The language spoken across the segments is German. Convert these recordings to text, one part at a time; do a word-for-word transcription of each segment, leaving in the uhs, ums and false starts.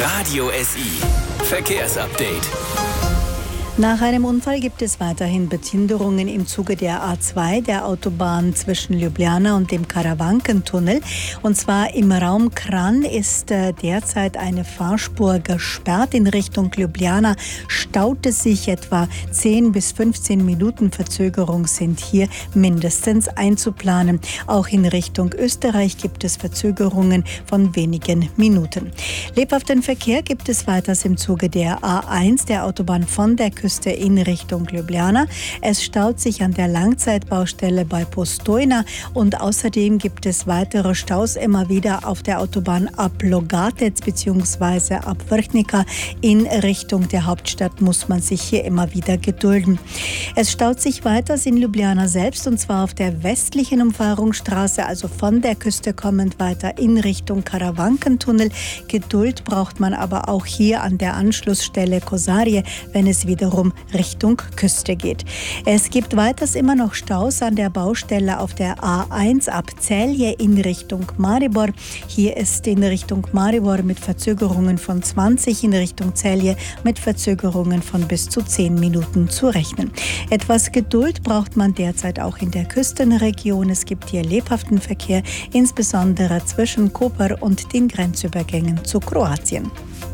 Radio S I Verkehrsupdate. Nach einem Unfall gibt es weiterhin Behinderungen im Zuge der A zwei, der Autobahn zwischen Ljubljana und dem Karawankentunnel. Und zwar im Raum Kranj ist äh, derzeit eine Fahrspur gesperrt. In Richtung Ljubljana staut es sich. Etwa zehn bis fünfzehn Minuten Verzögerung sind hier mindestens einzuplanen. Auch in Richtung Österreich gibt es Verzögerungen von wenigen Minuten. Lebhaften Verkehr gibt es weiters im Zuge der A eins, der Autobahn von der Küste in Richtung Ljubljana. Es staut sich an der Langzeitbaustelle bei Postojna und außerdem gibt es weitere Staus immer wieder auf der Autobahn ab Logatec bzw. ab Vrhnica. In Richtung der Hauptstadt muss man sich hier immer wieder gedulden. Es staut sich weiter in Ljubljana selbst und zwar auf der westlichen Umfahrungsstraße, also von der Küste kommend weiter in Richtung Karawankentunnel. Geduld braucht man aber auch hier an der Anschlussstelle Kosarie, wenn es wiederum Richtung Küste geht. Es gibt weiters immer noch Staus an der Baustelle auf der A eins ab Celje in Richtung Maribor. Hier ist in Richtung Maribor mit Verzögerungen von zwanzig, in Richtung Celje mit Verzögerungen von bis zu zehn Minuten zu rechnen. Etwas Geduld braucht man derzeit auch in der Küstenregion. Es gibt hier lebhaften Verkehr, insbesondere zwischen Koper und den Grenzübergängen zu Kroatien.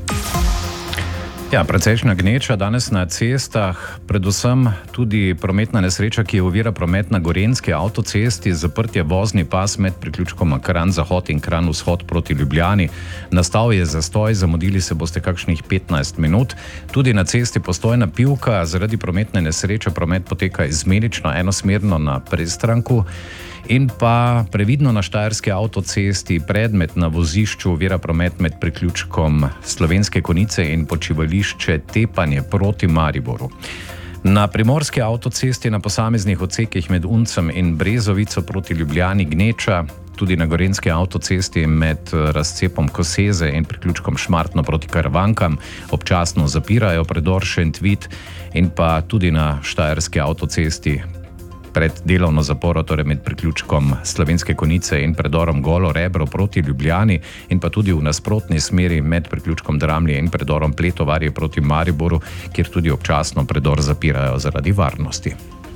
Ja, precejšnja gneča danes na cestah, predvsem tudi prometna nesreča, ki ovira promet na gorenjski avtocesti, zaprtje vozni pas med priključkoma Kranj-Zahod in Kranj-Vzhod proti Ljubljani. Nastal je zastoj, zamudili se boste kakšnih petnajst minut. Tudi na cesti Postojna-Pivka zaradi prometne nesreče promet poteka izmenično enosmerno na Prestranku. In pa previdno na štajerski avtocesti predmet na vozišču ovira promet med priključkom Slovenske Konjice in počivališče Tepanje proti Mariboru. Na primorski avtocesti na posameznih odsekih med Uncem in Brezovico proti Ljubljani gneča, tudi na gorenjski avtocesti med razcepom Koseze in priključkom Šmartno proti Karavankam občasno zapirajo predor Šentvid in pa tudi na štajerski avtocesti pred delovno zaporo, torej med priključkom Slovenske Konjice in predorom Golo Rebro proti Ljubljani in pa tudi v nasprotni smeri med priključkom Dramlje in predorom Pletovarje proti Mariboru, kjer tudi občasno predor zapirajo zaradi varnosti.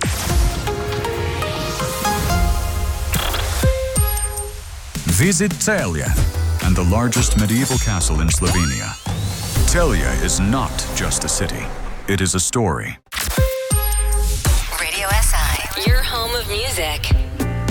Visit Celje and the largest medieval castle in Slovenia. Celje is not just a city, it is a story. Your home of music.